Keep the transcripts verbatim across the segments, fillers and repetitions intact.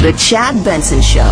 The Chad Benson Show.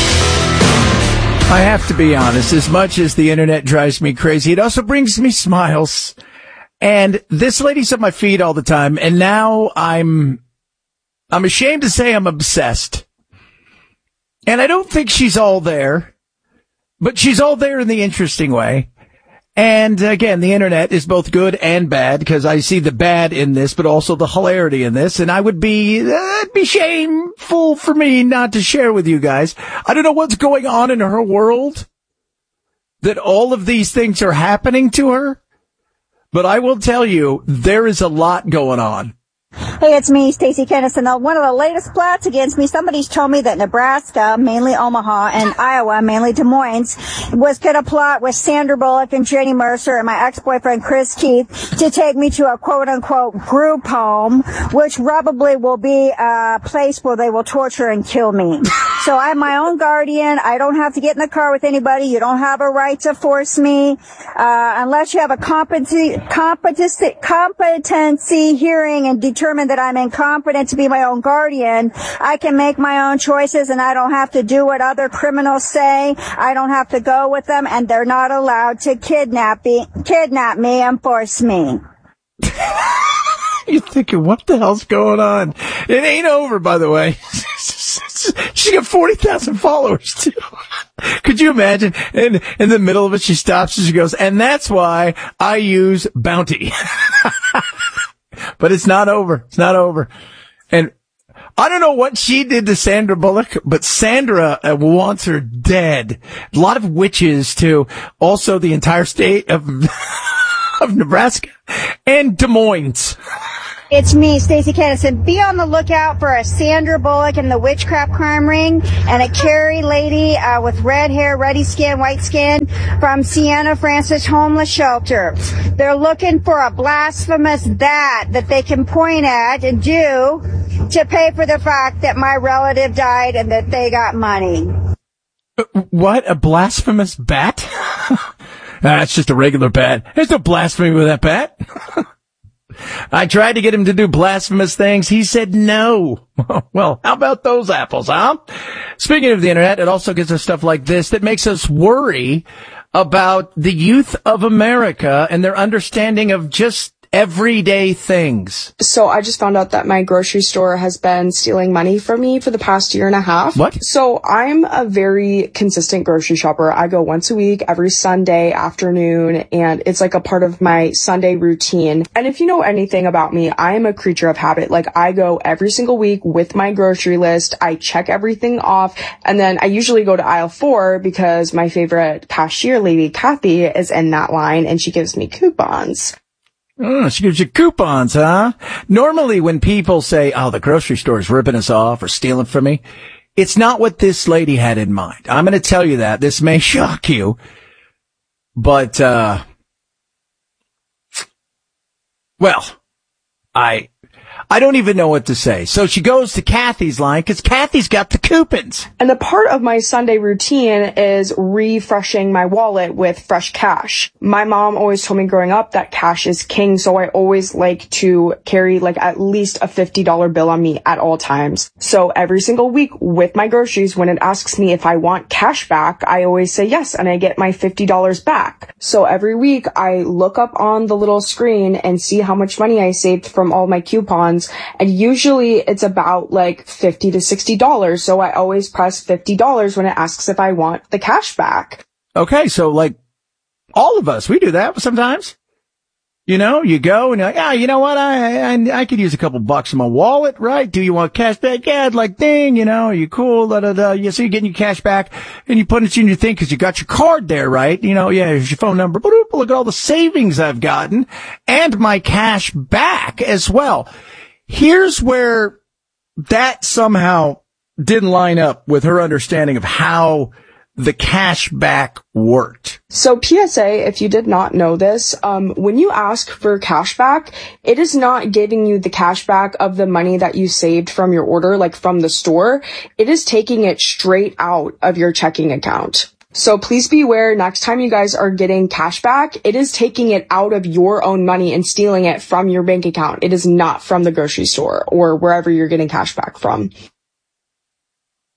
I have to be honest, as much as the internet drives me crazy, it also brings me smiles. And this lady's at my feet all the time, and now I'm, I'm ashamed to say I'm obsessed. And I don't think she's all there, but she's all there in the interesting way. And again, the internet is both good and bad, because I see the bad in this, but also the hilarity in this. And I would be, uh, it'd be shameful for me not to share with you guys. I don't know what's going on in her world, that all of these things are happening to her. But I will tell you, there is a lot going on. Hey, it's me, Stacey Kennison. Now, one of the latest plots against me, somebody's told me that Nebraska, mainly Omaha, and Iowa, mainly Des Moines, was going to plot with Sandra Bullock and Jenny Mercer and my ex-boyfriend Chris Keith to take me to a quote-unquote group home, which probably will be a place where they will torture and kill me. So I'm my own guardian. I don't have to get in the car with anybody. You don't have a right to force me, uh, unless you have a competency, competency, competency hearing and determine that I'm incompetent to be my own guardian. I can make my own choices, and I don't have to do what other criminals say. I don't have to go with them, and they're not allowed to kidnap me, kidnap me and force me. You're thinking, what the hell's going on? It ain't over, by the way. She's got forty thousand followers, too. Could you imagine? In, in the middle of it, she stops and she goes, and that's why I use Bounty. But it's not over. It's not over. And I don't know what she did to Sandra Bullock, but Sandra uh, wants her dead. A lot of witches, too. Also, the entire state of, of Nebraska and Des Moines. It's me, Stacey Kennison. Be on the lookout for a Sandra Bullock and the Witchcraft Crime Ring, and a Carrie lady uh, with red hair, ruddy skin, white skin from Sienna Francis Homeless Shelter. They're looking for a blasphemous bat that they can point at and do to pay for the fact that my relative died and that they got money. What? A blasphemous bat? That's just a regular bat. There's no blasphemy with that bat. I tried to get him to do blasphemous things. He said no. Well, how about those apples, huh? Speaking of the internet, it also gives us stuff like this that makes us worry about the youth of America and their understanding of just everyday things. So I just found out that my grocery store has been stealing money from me for the past year and a half. What? So I'm a very consistent grocery shopper. I go once a week, every Sunday afternoon, and it's like a part of my Sunday routine. And if you know anything about me, I am a creature of habit. Like, I go every single week with my grocery list. I check everything off, and then I usually go to aisle four because my favorite cashier lady, Kathy, is in that line, and she gives me coupons. Oh, she gives you coupons, huh? Normally when people say, oh, the grocery store is ripping us off or stealing from me, it's not what this lady had in mind. I'm going to tell you that. This may shock you, but, uh, well, I, I don't even know what to say. So she goes to Kathy's line because Kathy's got the coupons. And the part of my Sunday routine is refreshing my wallet with fresh cash. My mom always told me growing up that cash is king, so I always like to carry like at least a fifty dollar bill on me at all times. So every single week with my groceries, when it asks me if I want cash back, I always say yes, and I get my fifty dollars back. So every week I look up on the little screen and see how much money I saved from all my coupons. And usually it's about like fifty to sixty dollars. So I always press fifty dollars when it asks if I want the cash back. Okay. So like all of us, we do that sometimes. You know, you go and you're like, ah, you know what? I, I, I could use a couple bucks in my wallet, right? Do you want cash back? Yeah, I'd like, ding, you know, are you cool? Da, da, da. Yeah, so you're getting your cash back and you put it in your thing because you got your card there, right? You know, yeah, here's your phone number. Boop, look at all the savings I've gotten and my cash back as well. Here's where that somehow didn't line up with her understanding of how the cash back worked. So P S A, if you did not know this, um, when you ask for cash back, it is not giving you the cash back of the money that you saved from your order, like from the store. It is taking it straight out of your checking account. So please be aware, next time you guys are getting cash back, it is taking it out of your own money and stealing it from your bank account. It is not from the grocery store or wherever you're getting cash back from.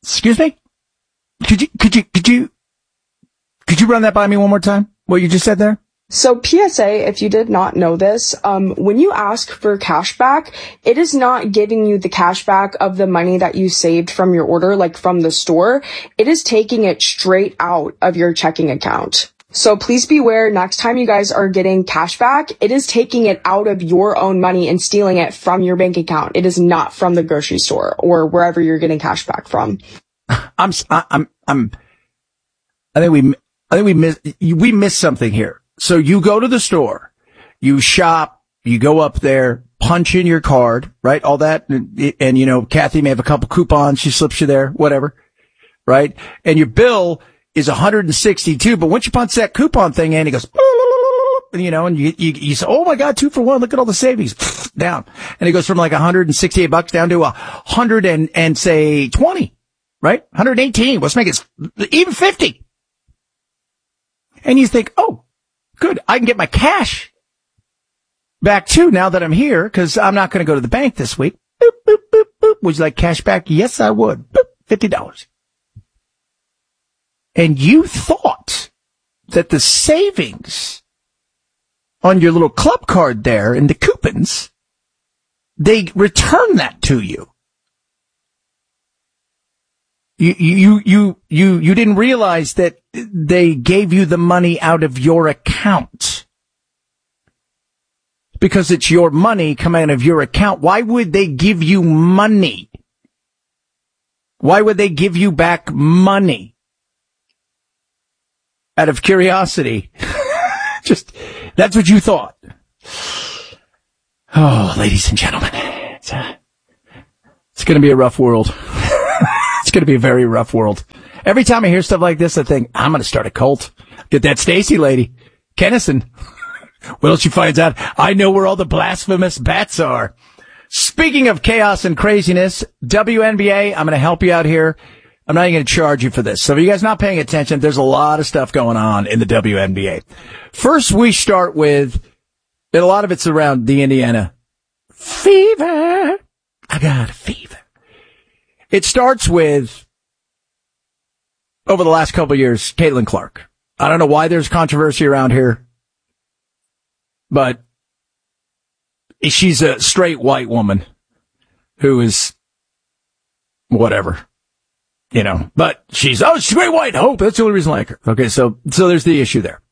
Excuse me? Could you, could you, could you, could you run that by me one more time? What you just said there? So P S A, if you did not know this, um, when you ask for cash back, it is not giving you the cash back of the money that you saved from your order, like from the store. It is taking it straight out of your checking account. So please beware, next time you guys are getting cash back, it is taking it out of your own money and stealing it from your bank account. It is not from the grocery store or wherever you're getting cash back from. I'm, I'm, I'm, I think we, I think we miss, we missed something here. So you go to the store, you shop, you go up there, punch in your card, right? All that. And, and, you know, Kathy may have a couple coupons. She slips you there, whatever, right? And your bill is one hundred sixty-two. But once you punch that coupon thing in, it goes, you know, and you, you, you say, oh my God, two for one. Look at all the savings down. And it goes from like one hundred sixty-eight bucks down to a hundred and, and say twenty, right? one hundred eighteen. Let's make it even fifty. And you think, oh, good. I can get my cash back too now that I'm here because I'm not going to go to the bank this week. Boop, boop, boop, boop. Would you like cash back? Yes, I would. Boop, fifty dollars. And you thought that the savings on your little club card there and the coupons, they return that to you. You, you, you, you, you didn't realize that they gave you the money out of your account. Because it's your money coming out of your account. Why would they give you money? Why would they give you back money? Out of curiosity. Just, that's what you thought. Oh, ladies and gentlemen, it's, uh, it's gonna be a rough world. It's going to be a very rough world. Every time I hear stuff like this, I think, I'm going to start a cult. Get that Stacy lady, Kennison. What else she finds out? I know where all the blasphemous bats are. Speaking of chaos and craziness, W N B A, I'm going to help you out here. I'm not even going to charge you for this. So if you guys not paying attention, there's a lot of stuff going on in the W N B A. First, we start with, and a lot of it's around the Indiana fever. I got a fever. It starts with, over the last couple of years, Caitlin Clark. I don't know why there's controversy around here, but she's a straight white woman who is whatever, you know, but she's, oh, she's great white hope. That's the only reason I like her. Okay. So, so there's the issue there,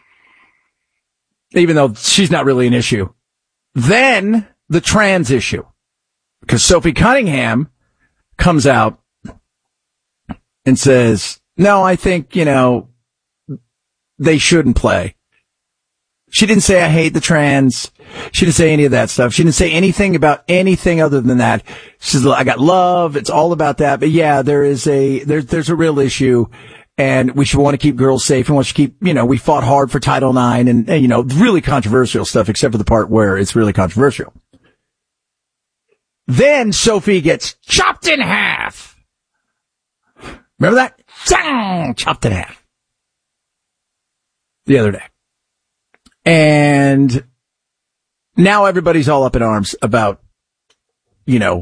even though she's not really an issue. Then the trans issue, because Sophie Cunningham comes out and says, no, I think, you know, they shouldn't play. She didn't say, I hate the trans. She didn't say any of that stuff. She didn't say anything about anything other than that. She says, I got love. It's all about that. But yeah, there is a, there's, there's a real issue and we should want to keep girls safe and want to keep, you know, we fought hard for Title nine and, and, you know, really controversial stuff, except for the part where it's really controversial. Then Sophie gets chopped in half. Remember that? Chopped in half. The other day. And now everybody's all up in arms about, you know,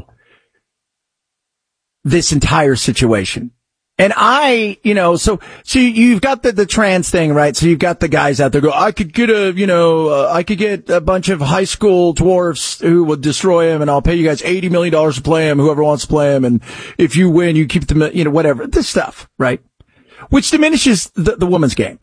this entire situation. And I, you know, so, so you've got the, the trans thing, right? So you've got the guys out there go, I could get a, you know, uh, I could get a bunch of high school dwarfs who would destroy him and I'll pay you guys eighty million dollars to play him, whoever wants to play him. And if you win, you keep them, you know, whatever, this stuff, right? Which diminishes the, the woman's game.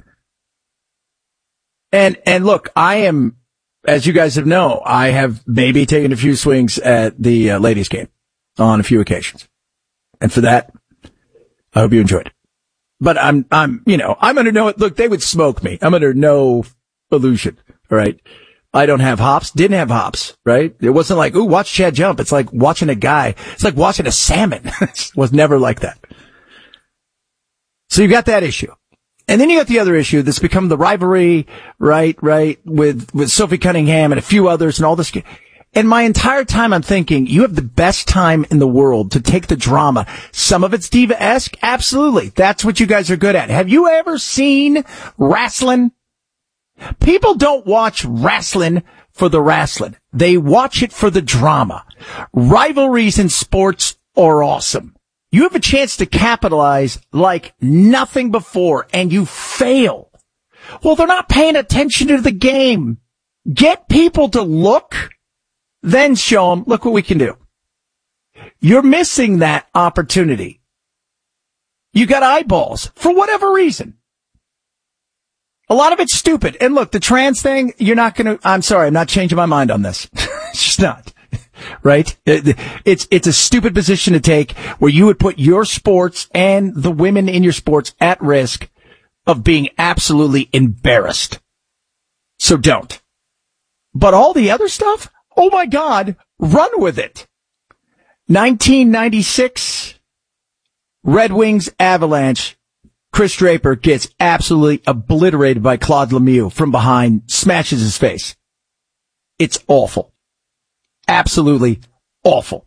And, and look, I am, as you guys have know, I have maybe taken a few swings at the uh, ladies game on a few occasions. And for that, I hope you enjoyed it. But I'm, I'm, you know, I'm under no, look, they would smoke me. I'm under no illusion. All right. I don't have hops, didn't have hops, right? It wasn't like, ooh, watch Chad jump. It's like watching a guy. It's like watching a salmon. It was never like that. So you got that issue. And then you got the other issue that's become the rivalry, right, right, with, with Sophie Cunningham and a few others and all this. And my entire time I'm thinking, you have the best time in the world to take the drama. Some of it's diva-esque. Absolutely. That's what you guys are good at. Have you ever seen wrestling? People don't watch wrestling for the wrestling. They watch it for the drama. Rivalries in sports are awesome. You have a chance to capitalize like nothing before, and you fail. Well, they're not paying attention to the game. Get people to look, then show them, look what we can do. You're missing that opportunity. You got eyeballs for whatever reason. A lot of it's stupid. And look, the trans thing, you're not going to, I'm sorry, I'm not changing my mind on this. It's just not. Right? It's, it's a stupid position to take where you would put your sports and the women in your sports at risk of being absolutely embarrassed. So don't. But all the other stuff, oh my God, run with it. nineteen ninety-six, Red Wings Avalanche. Chris Draper gets absolutely obliterated by Claude Lemieux from behind, smashes his face. It's awful. Absolutely awful.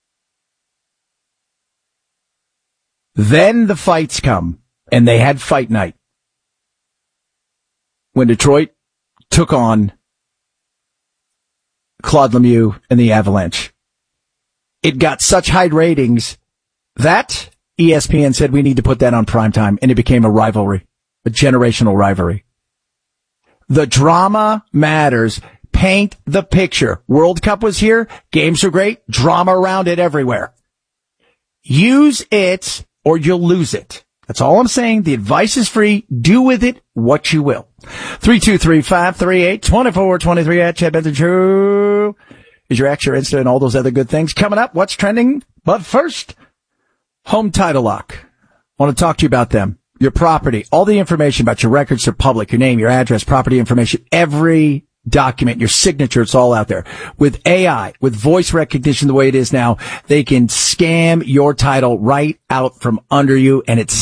Then the fights come, and they had fight night. When Detroit took on Claude Lemieux and the Avalanche. It got such high ratings that E S P N said we need to put that on primetime, and it became a rivalry, a generational rivalry. The drama matters. Paint the picture. World Cup was here. Games are great. Drama around it everywhere. Use it or you'll lose it. That's all I'm saying. The advice is free. Do with it what you will. three two three, five three eight, two four two three at Chad Benson Show. Is your extra Insta and all those other good things coming up? What's trending? But first, Home Title Lock. I want to talk to you about them. Your property, all the information about your records are public, your name, your address, property information, every document, your signature, it's all out there. With A I, with voice recognition the way it is now, they can scam your title right out from under you, and it's